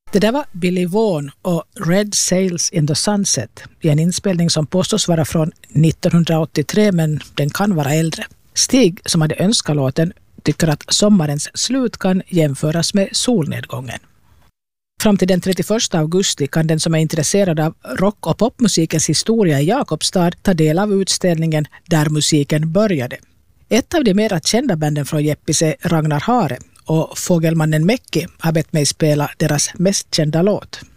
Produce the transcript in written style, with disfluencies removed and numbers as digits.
Det där var Billy Vaughan och Red Sails in the Sunset i en inspelning som påstås vara från 1983, men den kan vara äldre. Stig, som hade önskat låten, tycker att sommarens slut kan jämföras med solnedgången. Fram till den 31 augusti kan den som är intresserad av rock- och popmusikens historia i Jakobstad ta del av utställningen Där musiken började. Ett av de mera kända banden från Jeppis är Ragnar Hare, och Fågelmannen Mäcki har bett mig spela deras mest kända låt.